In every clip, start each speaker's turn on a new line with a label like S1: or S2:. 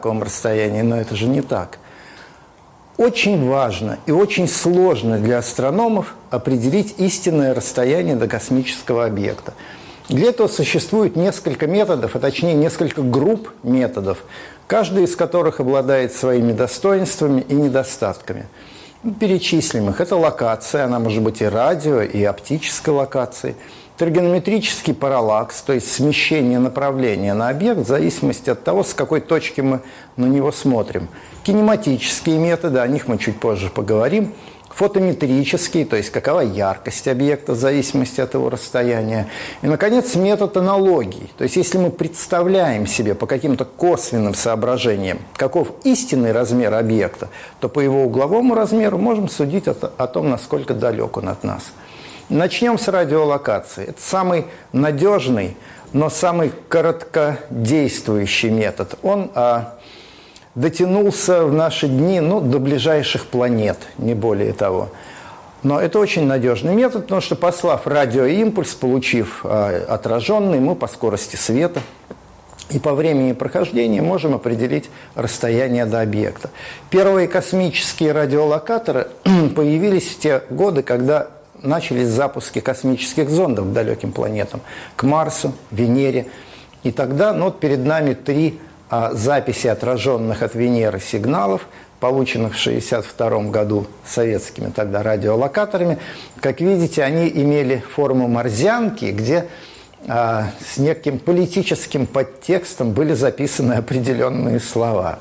S1: таком расстоянии, но это же не так. Очень важно и очень сложно для астрономов определить истинное расстояние до космического объекта. Для этого существует несколько методов, а точнее несколько групп методов, каждый из которых обладает своими достоинствами и недостатками. Перечислим их. Это локация, она может быть и радио, и оптической локацией. Тригонометрический параллакс, то есть смещение направления на объект в зависимости от того, с какой точки мы на него смотрим. Кинематические методы, о них мы чуть позже поговорим. Фотометрический, то есть какова яркость объекта в зависимости от его расстояния. И, наконец, метод аналогий. То есть если мы представляем себе по каким-то косвенным соображениям, каков истинный размер объекта, то по его угловому размеру можем судить о том, насколько далек он от нас. Начнем с радиолокации. Это самый надежный, но самый короткодействующий метод. Он дотянулся в наши дни до ближайших планет, не более того. Но это очень надежный метод, потому что, послав радиоимпульс, получив отраженный, мы по скорости света и по времени прохождения можем определить расстояние до объекта. Первые космические радиолокаторы появились в те годы, когда начались запуски космических зондов к далеким планетам, к Марсу, Венере. И тогда перед нами 3 записи отраженных от Венеры сигналов, полученных в 1962 году советскими тогда радиолокаторами. Как видите, они имели форму морзянки, где с неким политическим подтекстом были записаны определенные слова.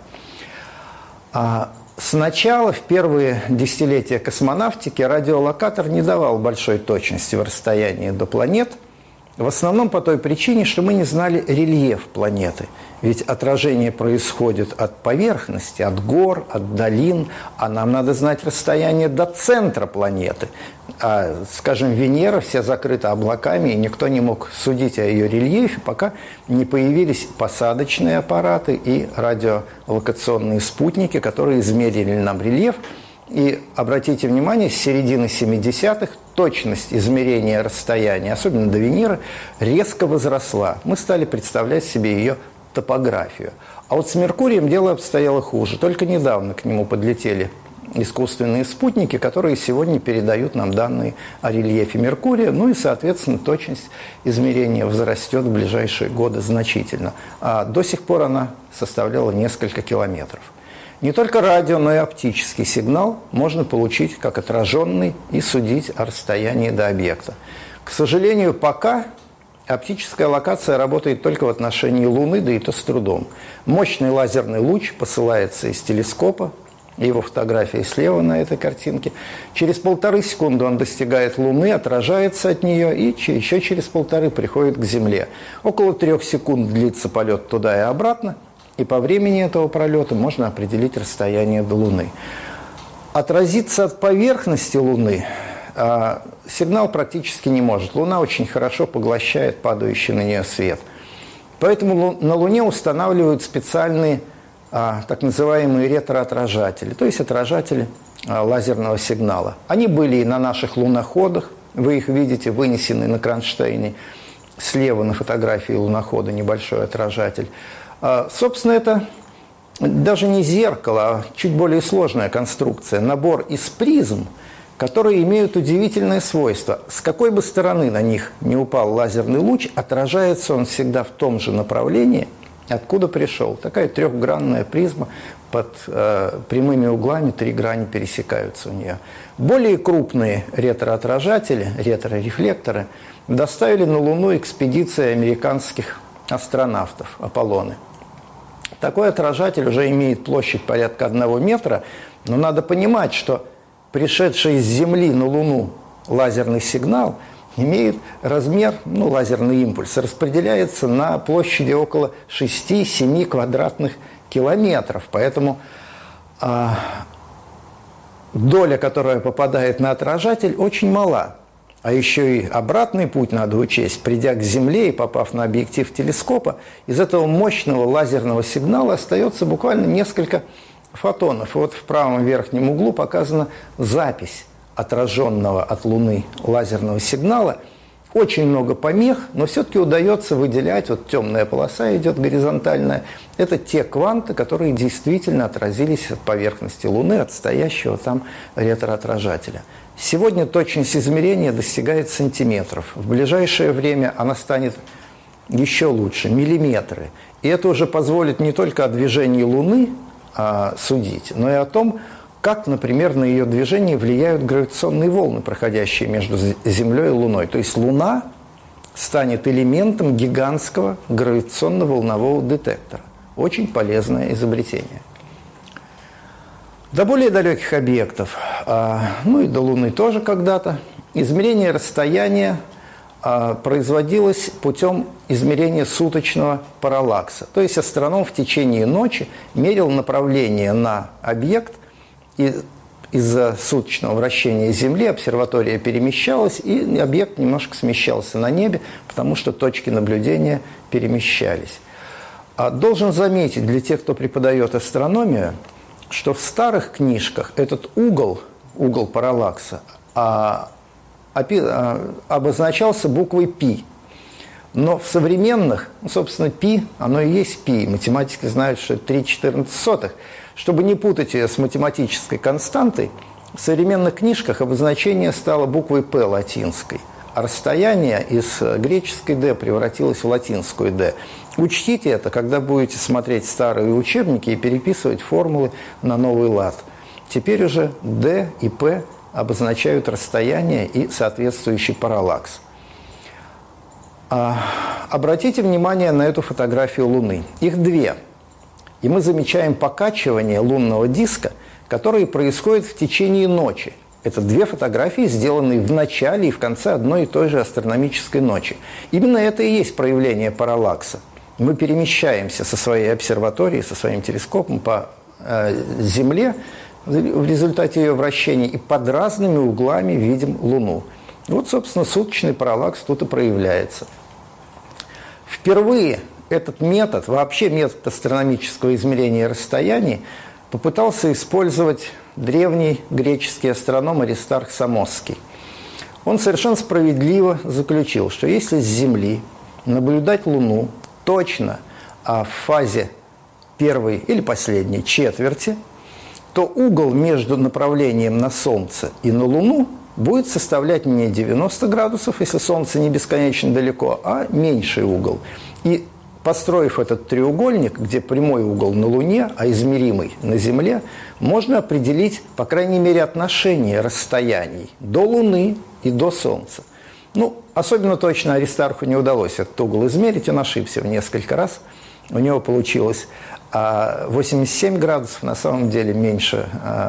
S1: Сначала, в первые десятилетия космонавтики, радиолокатор не давал большой точности в расстоянии до планет, в основном по той причине, что мы не знали рельеф планеты. Ведь отражение происходит от поверхности, от гор, от долин, а нам надо знать расстояние до центра планеты. Скажем, Венера вся закрыта облаками, и никто не мог судить о ее рельефе, пока не появились посадочные аппараты и радиолокационные спутники, которые измерили нам рельеф. И обратите внимание, с середины 70-х точность измерения расстояния, особенно до Венеры, резко возросла. Мы стали представлять себе ее топографию. А вот с Меркурием дело обстояло хуже. Только недавно к нему подлетели искусственные спутники, которые сегодня передают нам данные о рельефе Меркурия, и, соответственно, точность измерения возрастет в ближайшие годы значительно. А до сих пор она составляла несколько километров. Не только радио, но и оптический сигнал можно получить как отраженный и судить о расстоянии до объекта. К сожалению, пока оптическая локация работает только в отношении Луны, да и то с трудом. Мощный лазерный луч посылается из телескопа, его фотография слева на этой картинке. Через 1,5 секунды он достигает Луны, отражается от нее и еще через 1,5 приходит к Земле. Около 3 секунд длится полет туда и обратно, и по времени этого пролета можно определить расстояние до Луны. Отразиться от поверхности Луны сигнал практически не может. Луна очень хорошо поглощает падающий на нее свет. Поэтому на Луне устанавливают специальные так называемые ретроотражатели, то есть отражатели лазерного сигнала. Они были и на наших луноходах, вы их видите, вынесены на кронштейне. Слева на фотографии лунохода небольшой отражатель. Собственно, это даже не зеркало, а чуть более сложная конструкция, набор из призм, которые имеют удивительное свойство. С какой бы стороны на них не упал лазерный луч, отражается он всегда в том же направлении, откуда пришел. Такая 3-гранная призма под прямыми углами, 3 грани пересекаются у нее. Более крупные ретроотражатели, ретрорефлекторы доставили на Луну экспедиции американских астронавтов Аполлоны. Такой отражатель уже имеет площадь порядка 1 метра, но надо понимать, что пришедший с Земли на Луну лазерный сигнал имеет размер, лазерный импульс, распределяется на площади около 6-7 квадратных километров. Поэтому доля, которая попадает на отражатель, очень мала. А еще и обратный путь надо учесть. Придя к Земле и попав на объектив телескопа, из этого мощного лазерного сигнала остается буквально несколько фотонов. И вот в правом верхнем углу показана запись отраженного от Луны лазерного сигнала. очень много помех, но все-таки удается выделять, вот темная полоса идет горизонтальная, это те кванты, которые действительно отразились от поверхности Луны, от стоящего там ретроотражателя. Сегодня точность измерения достигает сантиметров. В ближайшее время она станет еще лучше, миллиметры. И это уже позволит не только о движении Луны судить, но и о том, как, например, на ее движение влияют гравитационные волны, проходящие между Землей и Луной. То есть Луна станет элементом гигантского гравитационно-волнового детектора. Очень полезное изобретение. До более далеких объектов, ну и до Луны тоже когда-то, измерение расстояния производилось путем измерения суточного параллакса. То есть астроном в течение ночи мерил направление на объект, и из-за суточного вращения Земли обсерватория перемещалась, и объект немножко смещался на небе, потому что точки наблюдения перемещались. Должен заметить для тех, кто преподает астрономию, что в старых книжках этот угол параллакса обозначался буквой π. Но в современных, собственно, π, оно и есть π. Математики знают, что это 3,14. Чтобы не путать ее с математической константой, в современных книжках обозначение стало буквой П латинской, а расстояние из греческой d превратилось в латинскую d. Учтите это, когда будете смотреть старые учебники и переписывать формулы на новый лад. Теперь уже d и p обозначают расстояние и соответствующий параллакс. Обратите внимание на эту фотографию Луны. Их две. И мы замечаем покачивание лунного диска, которое происходит в течение ночи. Это две фотографии, сделанные в начале и в конце одной и той же астрономической ночи. Именно это и есть проявление параллакса. Мы перемещаемся со своей обсерваторией, со своим телескопом по Земле в результате ее вращения и под разными углами видим Луну. Вот, собственно, суточный параллакс тут и проявляется. Впервые этот метод, вообще метод астрономического измерения расстояний, попытался использовать древний греческий астроном Аристарх Самосский. Он совершенно справедливо заключил, что если с Земли наблюдать Луну точно в фазе первой или последней четверти, то угол между направлением на Солнце и на Луну будет составлять не 90 градусов, если Солнце не бесконечно далеко, а меньший угол. И построив этот треугольник, где прямой угол на Луне, а измеримый на Земле, можно определить, по крайней мере, отношение расстояний до Луны и до Солнца. Ну, особенно точно Аристарху не удалось этот угол измерить, он ошибся в несколько раз. У него получилось 87 градусов, на самом деле меньше,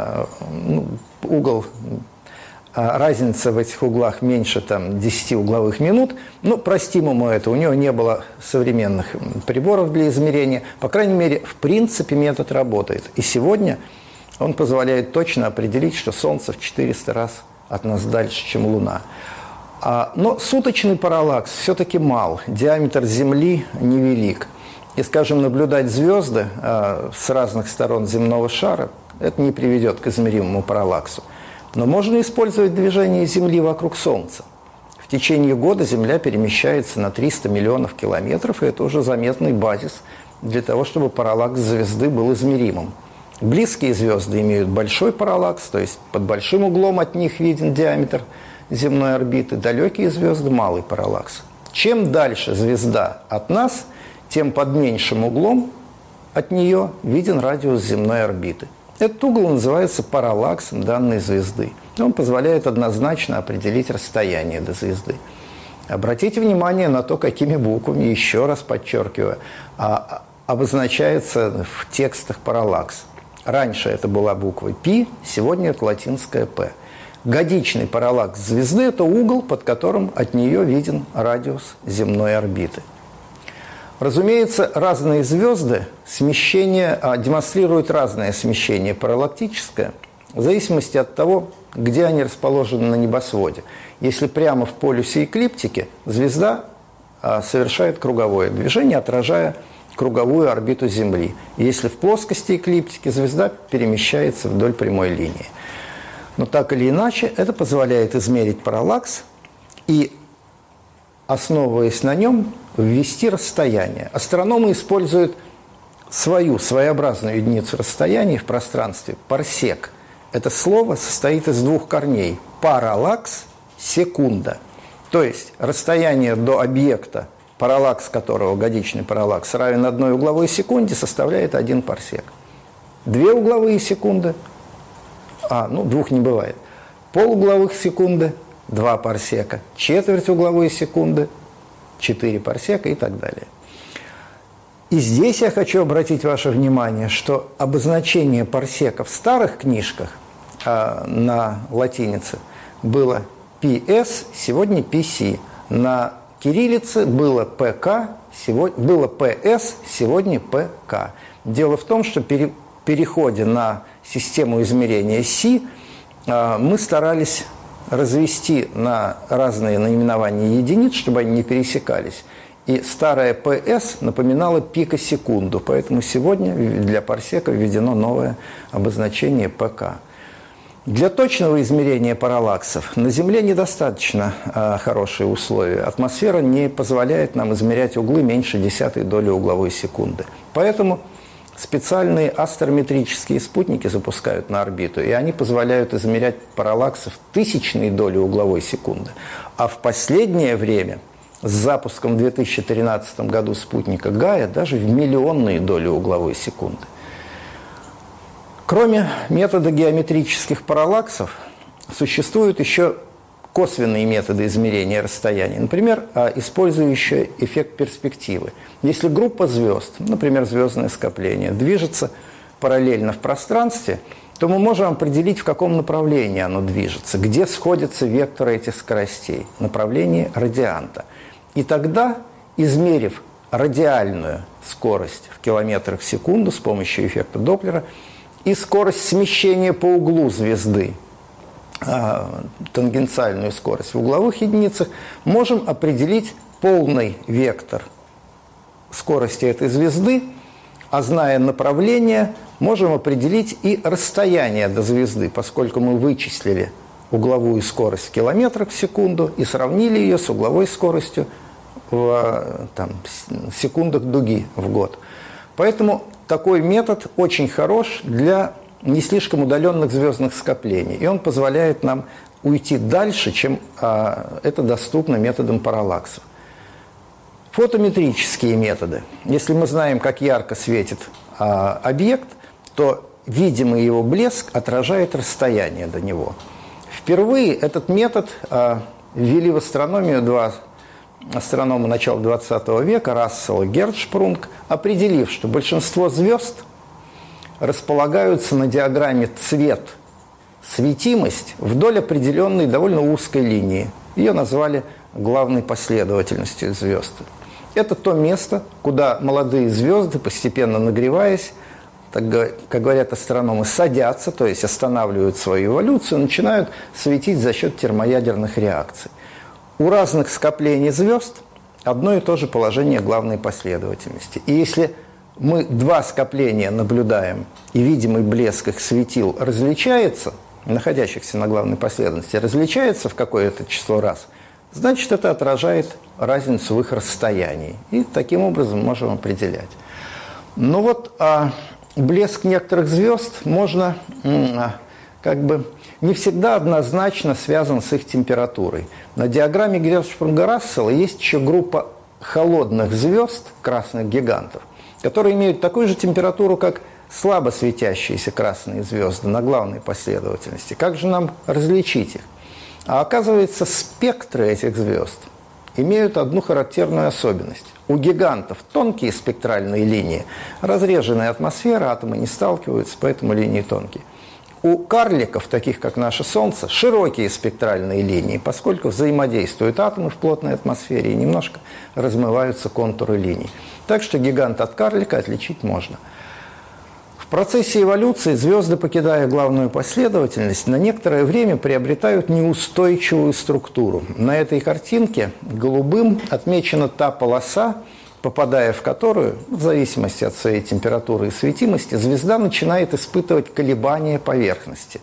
S1: угол, разница в этих углах меньше 10 угловых минут. Ну, простим ему это, у него не было современных приборов для измерения. По крайней мере, в принципе, метод работает. И сегодня он позволяет точно определить, что Солнце в 400 раз от нас дальше, чем Луна. Но суточный параллакс все-таки мал, диаметр Земли невелик. И, скажем, наблюдать звезды с разных сторон земного шара, это не приведет к измеримому параллаксу. Но можно использовать движение Земли вокруг Солнца. В течение года Земля перемещается на 300 миллионов километров, и это уже заметный базис для того, чтобы параллакс звезды был измеримым. Близкие звезды имеют большой параллакс, то есть под большим углом от них виден диаметр земной орбиты. Далекие звезды – малый параллакс. Чем дальше звезда от нас, тем под меньшим углом от нее виден радиус земной орбиты. Этот угол называется параллаксом данной звезды. Он позволяет однозначно определить расстояние до звезды. Обратите внимание на то, какими буквами, еще раз подчеркиваю, обозначается в текстах параллакс. Раньше это была буква π, сегодня это латинская П. Годичный параллакс звезды – это угол, под которым от нее виден радиус земной орбиты. Разумеется, разные звезды демонстрируют разное смещение параллактическое в зависимости от того, где они расположены на небосводе. Если прямо в полюсе эклиптики, звезда совершает круговое движение, отражая круговую орбиту Земли. Если в плоскости эклиптики, звезда перемещается вдоль прямой линии. Но так или иначе, это позволяет измерить параллакс и основываясь на нем, ввести расстояние. Астрономы используют свою своеобразную единицу расстояния в пространстве – парсек. Это слово состоит из двух корней – параллакс, секунда. То есть расстояние до объекта, параллакс которого, годичный параллакс, равен 1 угловой секунде, составляет 1 парсек. 2 угловые секунды, двух не бывает, полугловых секунды – 2 парсека, четверть угловой секунды – 4 парсека и так далее. И здесь я хочу обратить ваше внимание, что обозначение парсека в старых книжках на латинице было PS, сегодня PC. На кириллице было ПК, было PS, сегодня ПК. Дело в том, что при переходе на систему измерения Си мы старались развести на разные наименования единиц, чтобы они не пересекались. И старая PS напоминала пикосекунду, поэтому сегодня для парсека введено новое обозначение ПК. Для точного измерения параллаксов на Земле недостаточно хорошие условия. Атмосфера не позволяет нам измерять углы меньше 0,1 доли угловой секунды. Поэтому специальные астронометрические спутники запускают на орбиту, и они позволяют измерять параллаксы в тысячные доли угловой секунды. А в последнее время, с запуском в 2013 году спутника Гая, даже в миллионные доли угловой секунды. Кроме метода геометрических параллаксов, существуют еще косвенные методы измерения расстояния, например, использующие эффект перспективы. Если группа звезд, например, звездное скопление, движется параллельно в пространстве, то мы можем определить, в каком направлении оно движется, где сходятся векторы этих скоростей, направление радианта. И тогда, измерив радиальную скорость в километрах в секунду с помощью эффекта Доплера и скорость смещения по углу звезды, тангенциальную скорость в угловых единицах, можем определить полный вектор скорости этой звезды, а зная направление, можем определить и расстояние до звезды, поскольку мы вычислили угловую скорость в километрах в секунду и сравнили ее с угловой скоростью в секундах дуги в год. Поэтому такой метод очень хорош для не слишком удаленных звездных скоплений, и он позволяет нам уйти дальше, чем это доступно методом параллаксов. Фотометрические методы. Если мы знаем, как ярко светит объект, то видимый его блеск отражает расстояние до него. Впервые этот метод ввели в астрономию два астронома начала XX века, Рассел и Герцшпрунг, определив, что большинство звезд располагаются на диаграмме цвет-светимость вдоль определенной довольно узкой линии. Ее назвали главной последовательностью звезд. Это то место, куда молодые звезды, постепенно нагреваясь, как говорят астрономы, садятся, то есть останавливают свою эволюцию, начинают светить за счет термоядерных реакций. У разных скоплений звезд одно и то же положение главной последовательности. И если мы два скопления наблюдаем, и видимый блеск их светил различается, находящихся на главной последовательности, различается в какое-то число раз, значит, это отражает разницу в их расстоянии. И таким образом можем определять. Но вот блеск некоторых звезд можно не всегда однозначно связан с их температурой. На диаграмме Герцшпрунга-Рассела есть еще группа холодных звезд, красных гигантов, которые имеют такую же температуру, как слабо светящиеся красные звезды на главной последовательности. Как же нам различить их? А оказывается, спектры этих звезд имеют одну характерную особенность. У гигантов тонкие спектральные линии, разреженная атмосфера, атомы не сталкиваются, поэтому линии тонкие. У карликов, таких как наше Солнце, широкие спектральные линии, поскольку взаимодействуют атомы в плотной атмосфере и немножко размываются контуры линий. Так что гигант от карлика отличить можно. В процессе эволюции звезды, покидая главную последовательность, на некоторое время приобретают неустойчивую структуру. На этой картинке голубым отмечена та полоса, попадая в которую, в зависимости от своей температуры и светимости, звезда начинает испытывать колебания поверхности.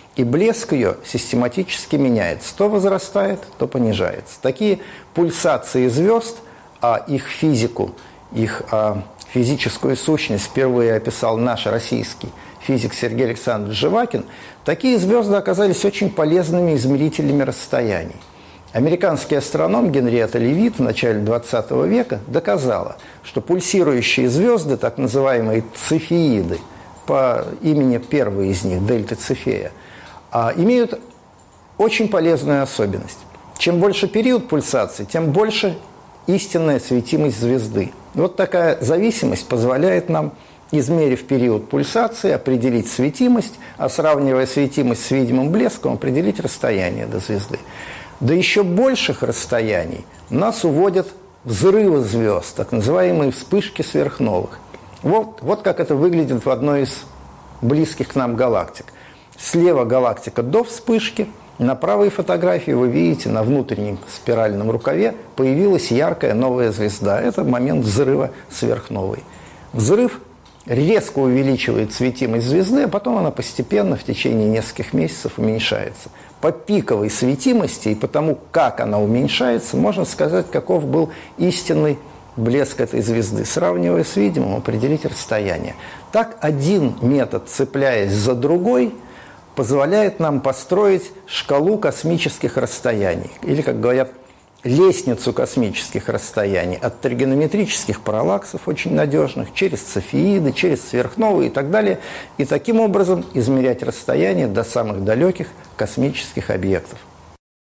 S1: и блеск ее систематически меняется. То возрастает, то понижается. Такие пульсации звезд, а их физику, их физическую сущность впервые описал наш российский физик Сергей Александрович Живакин, такие звезды оказались очень полезными измерителями расстояний. Американский астроном Генриетта Левит в начале 20 века доказала, что пульсирующие звезды, так называемые цефеиды, по имени первой из них, Дельты Цефея, имеют очень полезную особенность. Чем больше период пульсации, тем больше истинная светимость звезды. Вот такая зависимость позволяет нам, измерив период пульсации, определить светимость, а сравнивая светимость с видимым блеском, определить расстояние до звезды. До еще больших расстояний нас уводят взрывы звезд, так называемые вспышки сверхновых. Вот как это выглядит в одной из близких к нам галактик. Слева галактика до вспышки, на правой фотографии вы видите, на внутреннем спиральном рукаве появилась яркая новая звезда. Это момент взрыва сверхновой. Взрыв резко увеличивает светимость звезды, а потом она постепенно в течение нескольких месяцев уменьшается. По пиковой светимости и по тому, как она уменьшается, можно сказать, каков был истинный блеск этой звезды. Сравнивая с видимым, определить расстояние. Так один метод, цепляясь за другой, позволяет нам построить шкалу космических расстояний. Или, как говорят, лестницу космических расстояний. От тригонометрических параллаксов очень надежных, через цефеиды, через сверхновые и так далее. И таким образом измерять расстояние до самых далеких космических объектов.